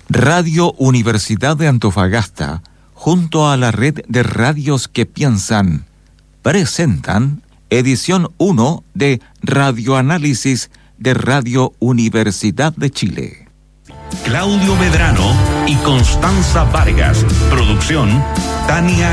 Radio Universidad de Antofagasta, junto a la red de radios que piensan, presentan edición 1 de Radioanálisis de Radio Universidad de Chile. Claudio Medrano y Constanza Vargas. Producción, Tania